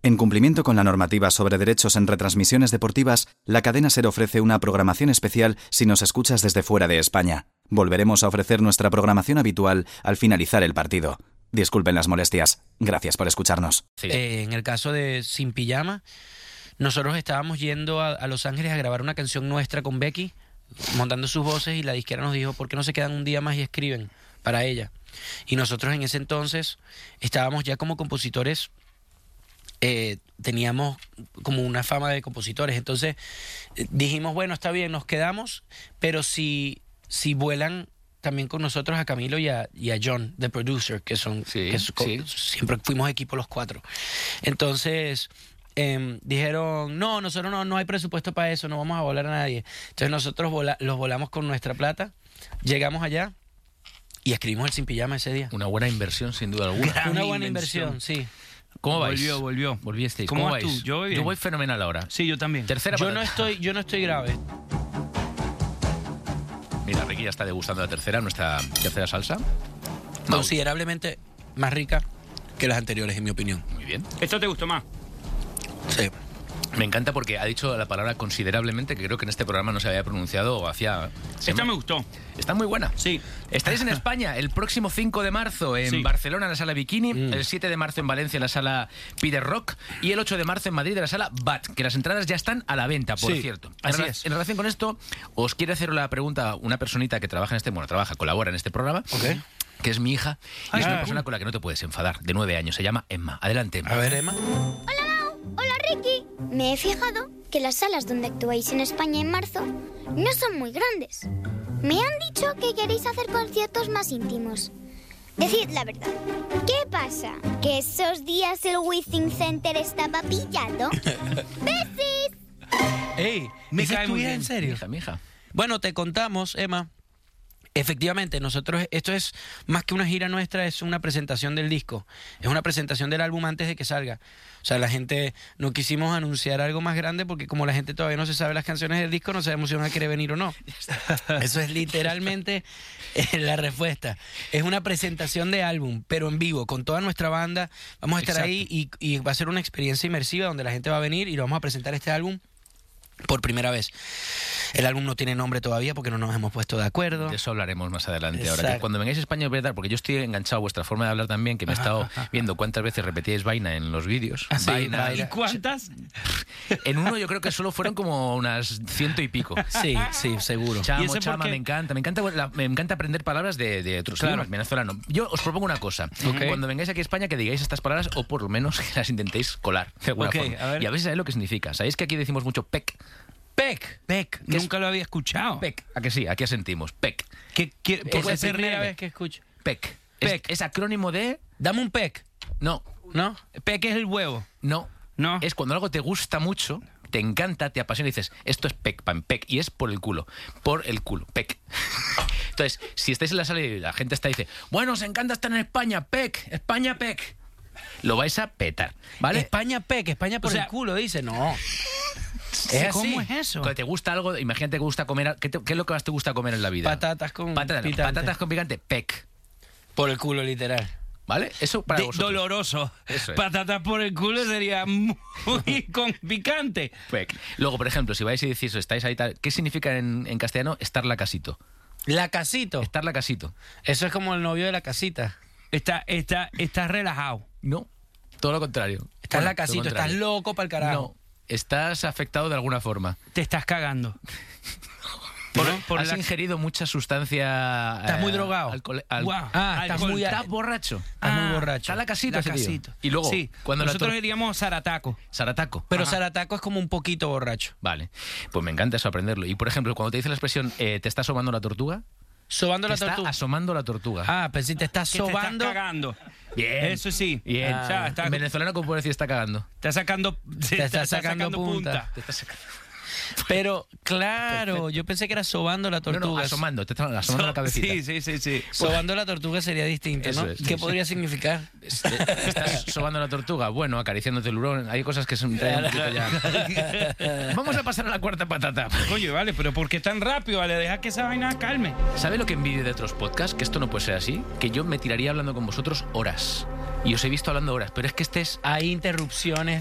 En cumplimiento con la normativa sobre derechos en retransmisiones deportivas, la cadena SER ofrece una programación especial si nos escuchas desde fuera de España. Volveremos a ofrecer nuestra programación habitual al finalizar el partido. Disculpen las molestias. Gracias por escucharnos. Sí. En el caso de Sin Pijama, nosotros estábamos yendo a Los Ángeles a grabar una canción nuestra con Becky, montando sus voces, y la disquera nos dijo, ¿por qué no se quedan un día más y escriben para ella? Y nosotros en ese entonces estábamos ya como compositores, teníamos como una fama de compositores, entonces dijimos, bueno, está bien, nos quedamos, pero si vuelan también con nosotros a Camilo y a John, the producer, que son siempre fuimos equipo los cuatro. Entonces dijeron, no, nosotros no hay presupuesto para eso, no vamos a volar a nadie. Entonces nosotros los volamos con nuestra plata, llegamos allá y escribimos el Sin Pijama ese día. Una buena inversión, sin duda alguna. Una buena inversión, sí. ¿Cómo vais? Volvisteis. ¿Cómo vas vais? tú? Yo voy fenomenal ahora. Sí, yo también. Tercera Yo patata. no estoy grave. Mira, Ricky ya está degustando la tercera, nuestra tercera salsa. Considerablemente más rica que las anteriores, en mi opinión. Muy bien. ¿Esto te gustó más? Sí. Me encanta porque ha dicho la palabra considerablemente, que creo que en este programa no se había pronunciado hacía... Esta me gustó. Está muy buena. Sí. Estaréis en España el próximo 5 de marzo en Barcelona, en la Sala Bikini, el 7 de marzo en Valencia, en la Sala Peter Rock, y el 8 de marzo en Madrid, en la Sala BAT, que las entradas ya están a la venta, por cierto. Así es. En relación con esto, os quiere hacer la pregunta una personita que trabaja colabora en este programa, que es mi hija, y es una persona con la que no te puedes enfadar, de 9 años, se llama Emma. Adelante, Emma. A ver, Emma. Hola, Mau. Hola, Ricky. Me he fijado que las salas donde actuáis en España en marzo no son muy grandes. Me han dicho que queréis hacer conciertos más íntimos. Decid la verdad. ¿Qué pasa? ¿Que esos días el Withing Center estaba pillado? ¡Besis! ¡Ey! Me cae muy bien. ¿En serio? Mi hija. Bueno, te contamos, Emma. Efectivamente, nosotros, esto es más que una gira nuestra, es una presentación del disco. Es una presentación del álbum antes de que salga. O sea, la gente, no quisimos anunciar algo más grande porque como la gente todavía no se sabe las canciones del disco, no sabemos si van a querer venir o no. Eso es literalmente la respuesta. Es una presentación de álbum, pero en vivo, con toda nuestra banda. Vamos a estar ahí y va a ser una experiencia inmersiva donde la gente va a venir y lo vamos a presentar este álbum por primera vez. El álbum no tiene nombre todavía porque no nos hemos puesto de acuerdo. De eso hablaremos más adelante. Exacto. Ahora, que cuando vengáis a España os voy a dar, porque yo estoy enganchado a vuestra forma de hablar también, que me he estado viendo cuántas veces repetíais vaina en los vídeos. Sí, vaina. ¿Y cuántas? En uno yo creo que solo fueron como unas 100 y pico. Sí, seguro. Chamo, ¿Y ese chama, por qué? me encanta aprender palabras de otros idiomas, venezolano. Yo os propongo una cosa. Cuando vengáis aquí a España que digáis estas palabras o por lo menos que las intentéis colar de alguna forma. A ver. Y a ver si sabéis lo que significa. ¿Sabéis que aquí decimos mucho pec? Pec. Nunca lo había escuchado. Pec. ¿A que sí? Aquí asentimos. Pec. ¿Qué Es la ser primera vez que escucho. Pec. Pec. Es acrónimo de... Dame un pec. No. ¿No? Pec es el huevo. No. No. Es cuando algo te gusta mucho, te encanta, te apasiona y dices, esto es pec, pan, pec. Y es por el culo. Por el culo. Pec. Entonces, si estáis en la sala y la gente está y dice, bueno, os encanta estar en España, pec. España, pec. Lo vais a petar, ¿vale? España pec, España por el culo, dice. No. Es ¿Cómo así. es eso? Cuando te gusta algo, imagínate que te gusta comer... ¿Qué es lo que más te gusta comer en la vida? Patatas con picante. Patatas con picante, pec. Por el culo, literal. ¿Vale? Eso para vosotros. Doloroso. Eso es. Patatas por el culo sería muy con picante. Pec. Luego, por ejemplo, si vais y decís, estáis ahí tal... ¿Qué significa en castellano estar la casito? La casito. Estar la casito. Eso es como el novio de la casita. Estás relajado. No, todo lo contrario. Estás Bueno, la casito, todo lo contrario. estás loco para el carajo. No, estás afectado de alguna forma. Te estás cagando. Has ingerido mucha sustancia... Estás muy drogado. Guau. Estás borracho. Estás muy borracho. Está la casita. La ese tío. casito. Y luego, Sí, cuando nosotros diríamos zarataco. Sarataco. Pero Sarataco es como un poquito borracho. Vale, pues me encanta eso aprenderlo. Y por ejemplo, cuando te dice la expresión, ¿te está asomando la tortuga? Sobando la Te está tortuga. asomando la tortuga. Ah, pero si te estás Que te estás sobando. cagando. Bien. Eso sí. Bien. O sea, En venezolano, ¿cómo puedo decir está cagando? Está sacando punta. Te está sacando. Pero, claro, yo pensé que era sobando la tortuga. No, asomando, te está asomando la cabecita. Sí. Sobando la tortuga sería distinto, Eso ¿no? es, ¿Qué sí, podría significar? ¿Estás sobando la tortuga? Bueno, acariciándote el hurón. Hay cosas que son un poquito ya. Vamos a pasar a la cuarta patata. Oye, vale, pero ¿por qué tan rápido? Vale, deja que esa vaina calme. ¿Sabe lo que envidio de otros podcasts? Que esto no puede ser así. Que yo me tiraría hablando con vosotros horas. Y os he visto hablando horas, pero es que este es... Hay interrupciones